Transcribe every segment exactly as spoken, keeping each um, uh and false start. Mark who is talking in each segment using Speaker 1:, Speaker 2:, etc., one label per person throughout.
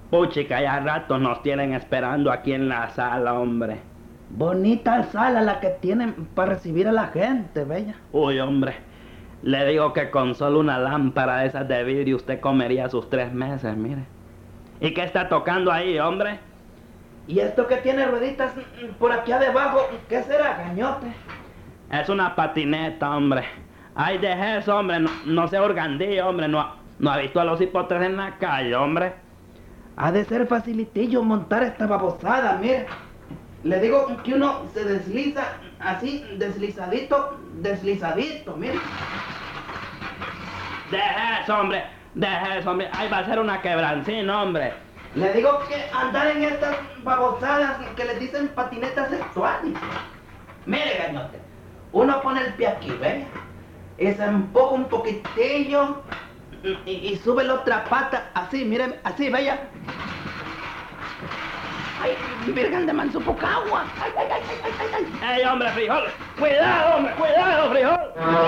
Speaker 1: Puchica, ya rato nos tienen esperando aquí en la sala, hombre.
Speaker 2: Bonita sala la que tienen para recibir a la gente, bella.
Speaker 1: Uy, hombre, le digo que con solo una lámpara de esas de vidrio usted comería sus tres meses, mire. ¿Y qué está tocando ahí, hombre?
Speaker 2: ¿Y esto que tiene rueditas por aquí abajo, qué será, gañote?
Speaker 1: Es una patineta, hombre. Ay, deje eso, hombre, no, no sea organdillo, hombre, no, no ha visto a los hipotes en la calle, hombre.
Speaker 2: Ha de ser facilitillo montar esta babosada, mire. Le digo que uno se desliza así, deslizadito, deslizadito, mire.
Speaker 1: Deje eso, hombre, deje eso, hombre. Ahí va a ser una quebrancina, hombre.
Speaker 2: Le digo que andar en estas babosadas que les dicen patinetas sexuales. Mire, gañote, uno pone el pie aquí, ¿ve? Y se empuja un poquitillo y, y sube la otra pata, así, miren, así, vaya. Ay, virgen de Mansupocagua. Ay, ay, ay, ay, ay, ay.
Speaker 1: ¡Ey, hombre, frijol! ¡Cuidado, hombre! ¡Cuidado, frijol!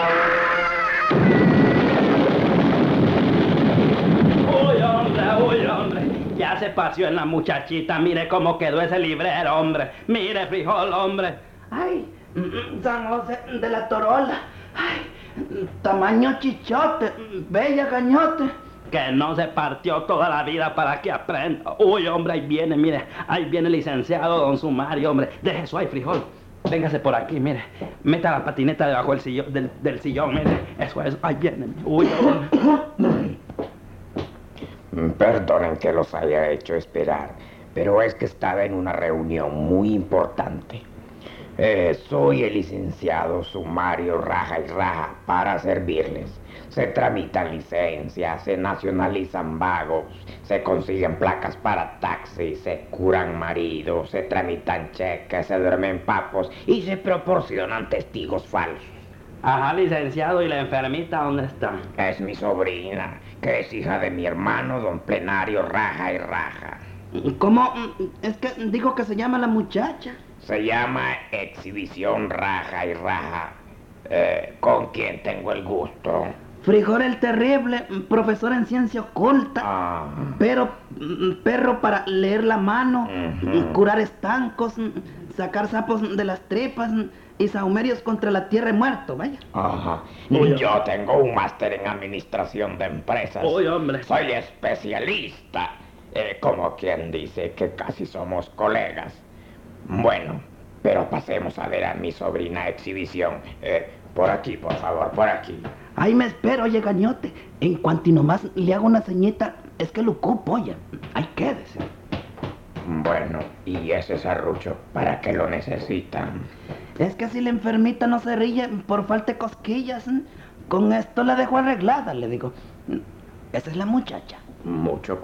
Speaker 1: ¡Uy, hombre! ¡Uy, hombre! Ya se paseó en la muchachita. Mire cómo quedó ese librero, hombre. Mire, frijol, hombre.
Speaker 2: Ay, San José de la Torola. Ay, tamaño chichote, bella gañote.
Speaker 1: Que no se partió toda la vida para que aprenda. Uy, hombre, ahí viene, mire. Ahí viene el licenciado don Sumario, hombre. Deje eso ahí, frijol. Véngase por aquí, mire. Meta la patineta debajo del sillón, del, del sillón, mire. Eso, eso. Ahí viene. Uy, hombre.
Speaker 3: Perdonen que los haya hecho esperar, pero es que estaba en una reunión muy importante. Eh, soy el licenciado Sumario Raja y Raja para servirles. Se tramitan licencias, se nacionalizan vagos, se consiguen placas para taxis, se curan maridos, se tramitan cheques, se duermen papos y se proporcionan testigos falsos.
Speaker 1: Ajá, licenciado, ¿y la enfermita dónde está?
Speaker 3: Es mi sobrina, que es hija de mi hermano don Plenario Raja y Raja.
Speaker 2: ¿Cómo? Es que digo que se llama la muchacha.
Speaker 3: Se llama Exhibición Raja y Raja. Eh, ¿Con quién tengo el gusto?
Speaker 2: Frijol el Terrible, profesor en ciencia oculta,
Speaker 3: Ah.
Speaker 2: pero perro para leer la mano,
Speaker 3: Uh-huh.
Speaker 2: curar estancos, sacar sapos de las tripas y sahumerios contra la tierra y muerto, vaya.
Speaker 3: Ajá.
Speaker 1: Uy,
Speaker 3: Yo tengo un máster en administración de empresas.
Speaker 1: Uy, hombre.
Speaker 3: Soy especialista. Eh, como quien dice que casi somos colegas. Bueno, pero pasemos a ver a mi sobrina Exhibición. Eh, por aquí, por favor, por aquí.
Speaker 2: Ahí me espero, oye, gañote. En cuanto y nomás le hago una ceñita, es que lo ocupo, oye. Ahí quédese.
Speaker 3: Bueno, y ese serrucho, ¿para qué lo necesitan?
Speaker 2: Es que si la enfermita no se ríe por falta de cosquillas, con esto la dejo arreglada, le digo. Esa es la muchacha.
Speaker 3: Mucho